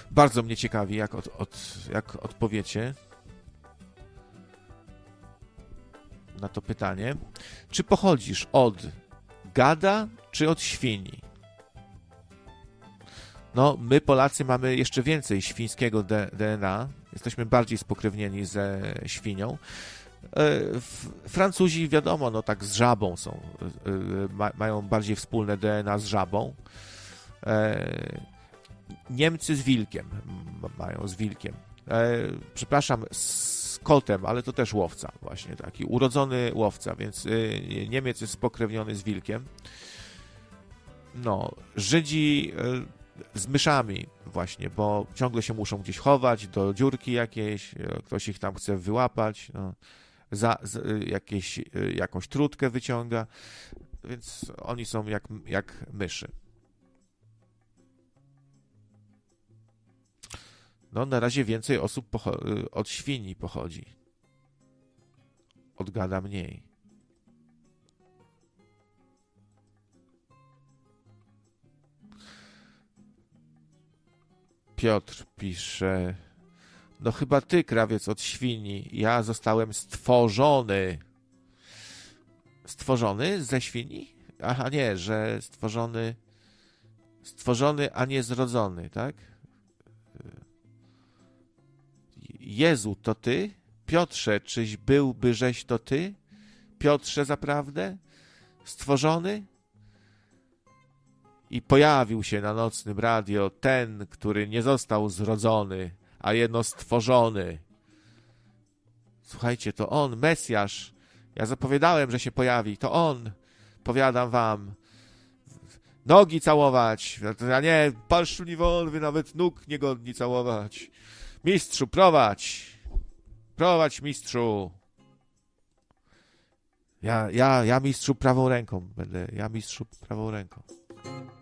Bardzo mnie ciekawi, jak odpowiecie na to pytanie. Czy pochodzisz od gada, czy od świni? No, my Polacy mamy jeszcze więcej świńskiego DNA. Jesteśmy bardziej spokrewnieni ze świnią. Francuzi, wiadomo, no tak z żabą są. Mają bardziej wspólne DNA z żabą. Niemcy z wilkiem mają, z wilkiem. Przepraszam, z kotem, ale to też łowca właśnie, taki urodzony łowca, więc Niemiec jest spokrewniony z wilkiem. No, Żydzi z myszami właśnie, bo ciągle się muszą gdzieś chować do dziurki jakiejś, ktoś ich tam chce wyłapać, no, jakąś trutkę wyciąga, więc oni są jak myszy. No, na razie więcej osób od świni pochodzi. Od gada mniej. Piotr pisze: no chyba ty, krawiec, od świni. Ja zostałem stworzony. Stworzony ze świni? Aha, nie, że stworzony, a nie zrodzony, tak? Jezu, to ty? Piotrze, czyś żeś to ty? Piotrze, zaprawdę? Stworzony? I pojawił się na nocnym radio ten, który nie został zrodzony, a jeno stworzony. Słuchajcie, to on, Mesjasz. Ja zapowiadałem, że się pojawi. To on. Powiadam wam. Nogi całować. A nie, palszczu wolwy, nawet nóg niegodni całować. Mistrzu, prowadź. Prowadź, mistrzu. Ja mistrzu prawą ręką będę. Ja mistrzu prawą ręką.